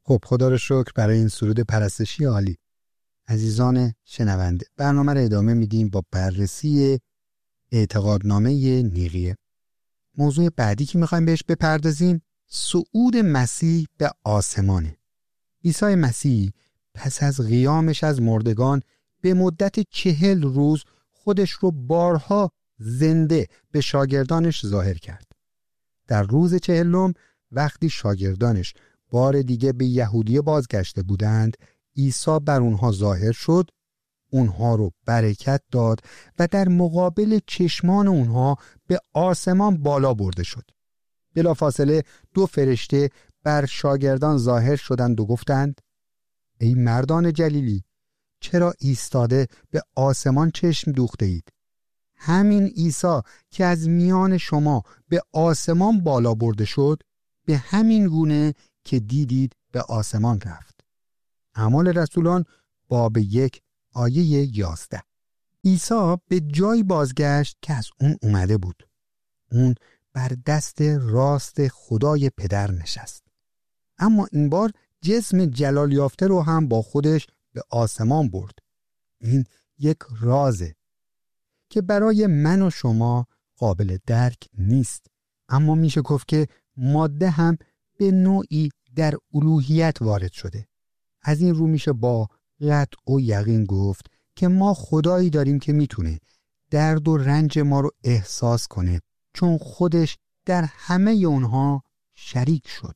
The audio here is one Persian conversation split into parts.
خب خدا رو شکر برای این سرود پرستشی عالی. عزیزان شنونده، برنامه رو ادامه میدیم با بررسی اعتقادنامه نیقیه. موضوع بعدی که میخوایم بهش بپردازیم صعود مسیح به آسمانه. عیسی مسیح پس از قیامش از مردگان به مدت 40 روز خودش رو بارها زنده به شاگردانش ظاهر کرد. در روز 40 وقتی شاگردانش بار دیگه به یهودیه بازگشته بودند، عیسی بر اونها ظاهر شد، اونها رو برکت داد و در مقابل چشمان اونها به آسمان بالا برده شد. بلافاصله 2 فرشته بر شاگردان ظاهر شدند و گفتند: ای مردان جلیلی، چرا ایستاده به آسمان چشم دوخته اید؟ همین عیسی که از میان شما به آسمان بالا برده شد، به همین گونه که دیدید به آسمان رفت. اعمال رسولان باب 1 آیه 11. عیسی به جای بازگشت که از اون اومده بود. اون بر دست راست خدای پدر نشست. اما این بار جسم جلال یافته رو هم با خودش به آسمان برد. این یک رازه که برای من و شما قابل درک نیست، اما میشه گفت که ماده هم به نوعی در الوهیت وارد شده. از این رو میشه با قطع و یقین گفت که ما خدایی داریم که میتونه درد و رنج ما رو احساس کنه، چون خودش در همه اونها شریک شد.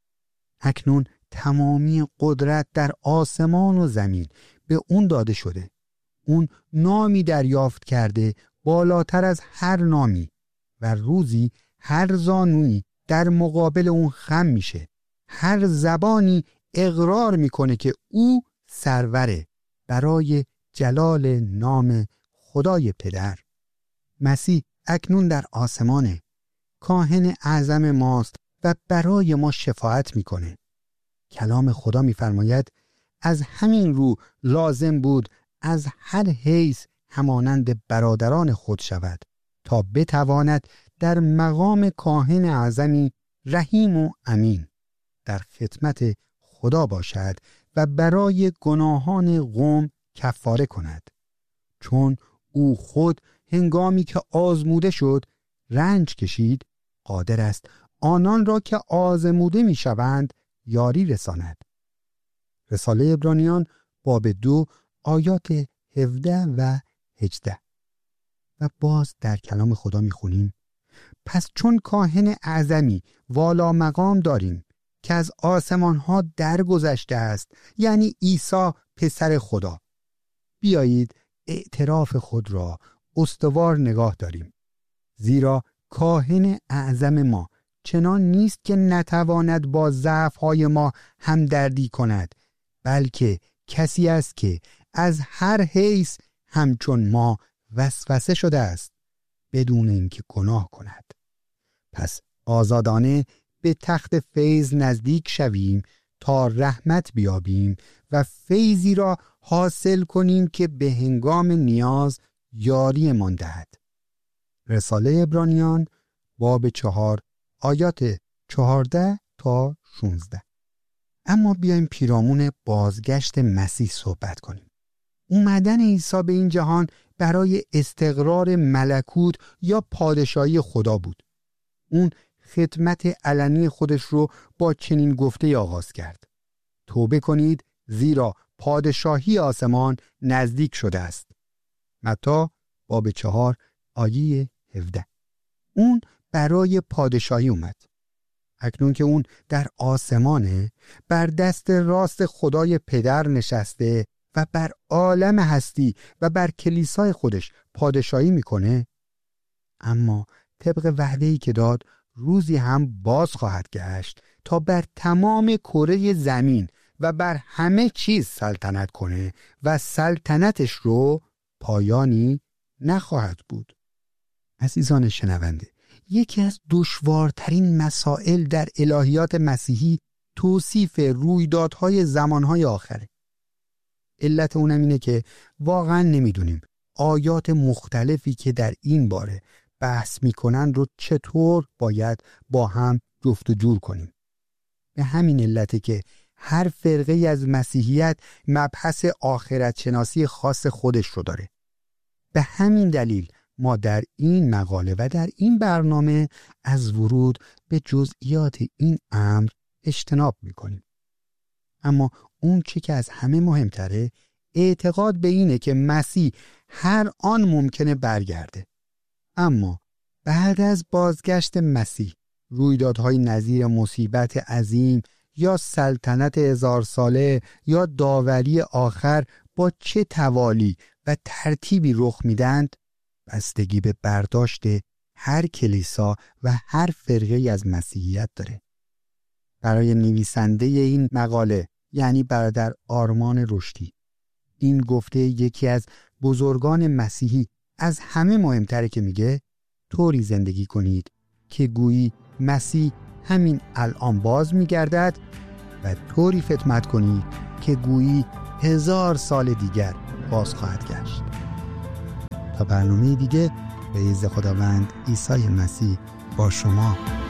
اکنون تمامی قدرت در آسمان و زمین به اون داده شده. اون نامی دریافت کرده بالاتر از هر نامی و روزی هر زانویی در مقابل اون خم میشه. هر زبانی اقرار میکنه که او سروره برای جلال نام خدای پدر. مسیح اکنون در آسمانه، کاهن اعظم ماست و برای ما شفاعت میکنه. کلام خدا میفرماید از همین رو لازم بود از هر حیث همانند برادران خود شود تا بتواند در مقام کاهن اعظمی رحیم و امین در خدمت خدا باشد و برای گناهان قوم کفاره کند، چون او خود هنگامی که آزموده شد رنج کشید، قادر است آنان را که آزموده می شوند یاری رساند. رساله عبرانیان باب 2 آیات 17 و 18. و باز در کلام خدا می خونیم: پس چون کاهن اعظمی والا مقام داریم که از آسمان ها درگذشته است، یعنی عیسی پسر خدا، بیایید اعتراف خود را استوار نگاه داریم. زیرا کاهن اعظم ما چنان نیست که نتواند با ضعف‌های ما همدردی کند، بلکه کسی است که از هر حیث همچون ما وسوسه شده است بدون اینکه گناه کند. پس آزادانه به تخت فیض نزدیک شویم تا رحمت بیابیم و فیضی را حاصل کنیم که به هنگام نیاز یاری من دهد. رساله عبرانیان باب 4 آیات 14 تا 16. اما بیایم پیرامون بازگشت مسیح صحبت کنیم. اومدن عیسی به این جهان برای استقرار ملکوت یا پادشاهی خدا بود. اون خدمت علنی خودش رو با چنین گفته آغاز کرد: توبه کنید زیرا پادشاهی آسمان نزدیک شده است. متی باب 4 آیه 17. اون برای پادشاهی اومد. اکنون که اون در آسمانه، بر دست راست خدای پدر نشسته و بر عالم هستی و بر کلیسای خودش پادشاهی میکنه، اما طبق وعده‌ای که داد روزی هم باز خواهد گشت تا بر تمام کره زمین و بر همه چیز سلطنت کنه و سلطنتش رو پایانی نخواهد بود. عزیزان شنونده، یکی از دشوارترین مسائل در الهیات مسیحی توصیف رویدادهای زمانهای آخره. علت اونم اینه که واقعا نمیدونیم آیات مختلفی که در این باره بحث میکنن رو چطور باید با هم جفت و جور کنیم. به همین علته که هر فرقه از مسیحیت مبحث آخرت شناسی خاص خودش رو داره. به همین دلیل ما در این مقاله و در این برنامه از ورود به جزئیات این امر اجتناب میکنیم. اما اون چی که از همه مهمتره اعتقاد به اینه که مسیح هر آن ممکنه برگرده. اما بعد از بازگشت مسیح رویدادهای نظیر مصیبت عظیم یا سلطنت 1000 ساله یا داوری آخر با چه توالی و ترتیبی رخ میدند بستگی به برداشت هر کلیسا و هر فرقه از مسیحیت داره. برای نویسنده این مقاله یعنی برادر آرمان رشدی این گفته یکی از بزرگان مسیحی از همه مهمتره که میگه طوری زندگی کنید که گویی مسیح همین الان باز میگردد و طوری خدمت کنید که گویی 1000 سال دیگر باز خواهد گشت. تا برنامه دیگه به عز خداوند عیسی مسیح با شما.